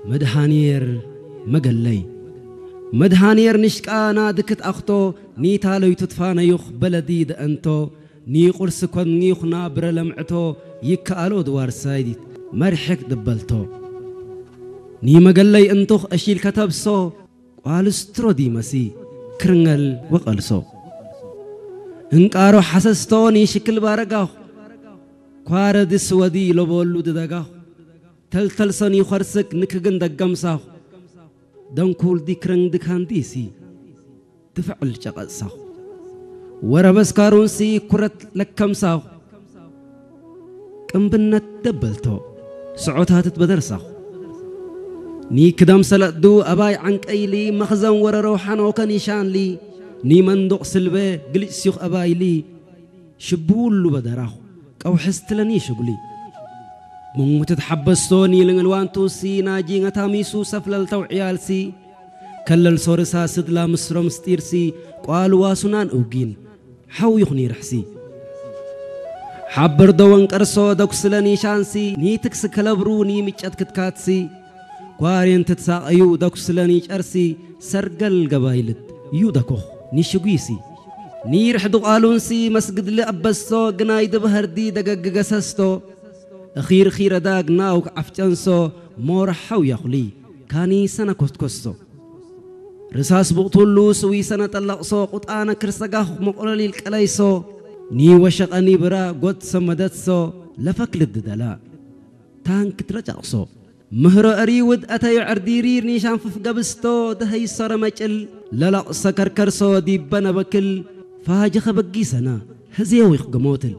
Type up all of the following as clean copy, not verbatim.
مدهانير مقلي مدهانير نشكانا دكت أختو ني تالو يتطفانا يخ بلدي دأنتو ني قرس كون نيخنا برلمعتو يكالو دوار سايديت مرحك دبلتو ني مقلي انتوخ أشيل كتبسو قالسترو دي مسي كرنغل وقلسو انقارو حسستو ني شكل بارقاو كوارد سودي لبولو ددقاو تلتلسني خرسك نكغن دقمساو دنكول دي كرنغ دكان ديسي تفعل جقصاو وربس كارونسي كرت لكمساو كم بنت دبلتو سعوتها تتبدرساو ني كدام سلدو أباي عنك أيلي مخزن ورا روحانو كنيشان لي ني مندق سلبي قلت سيخ أباي لي شبول لو بدراو أو حستلني شغلي مو تتحبستوني لنلوانتو سي ناجي نتاميسو سفلل توعيال سي كلل سورسا سدلا مصر مستير سي قالوا واسنان أوجين حاو يخني رحسي حبر دوان قرصو دوكسلني شانسي ني تكس كلبرو ني مجد كتكاتسي قارين تتساقيو دوكسلني أرسي سرقل قبايلت يو دكوخ ني شقيسي ني رحدو قالونسي مسجد لأبسو قنايد بهردي دقق قسستو أخير خير داق ناوك عفتنسو مورحو يخلي كاني سنة كستكستو رساس بقتلو سوي سنة طلقسو قطانا كرسقاخ مقرلي الكلايسو ني وشقني برا قد سمدتسو لفك للددلا تانك ترجعسو مهر أريود أتاي عرديرير نيشان ففقبستو دهي صار مجل للقصة كركرسو ديبنا بكل فاجخ بقي سنة هزيو يخقموتل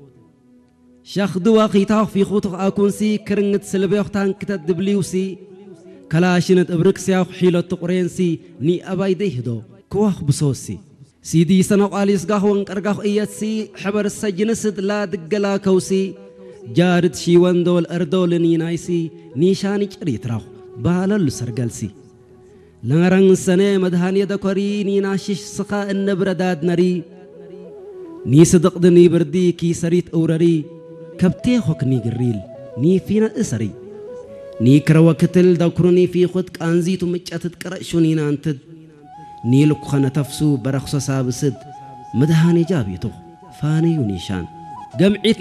شاخدو واقيتاخ في خوتخ أكونسي كرنت سلبيوخ تانك تدبليوسي كلاشنت أبركسياخ حيلة تقرينسي ني أباي ديهدو كواخ بصوصي سيدي سنو قاليس قاخ وانقرقاخ إياتسي حبر السجنسد لا دقلا كوسي جارد شيوان دول أردول نينايسي نيشاني جريت راو بالل سرقلسي لنرن سنة مدهاني دكوري نيناشيش سقا النبرداد نري ني صدق دني بردي كي سريت أورري كبتي خوك ني قريل ني فينا إسري ني كروا كتل دوكروني في خدك أنزيتو مجأتت كرأشو نينا انتد ني لقخنا تفسو برخصو سابسد مدهاني جابيتو فاني ونيشان جمعيت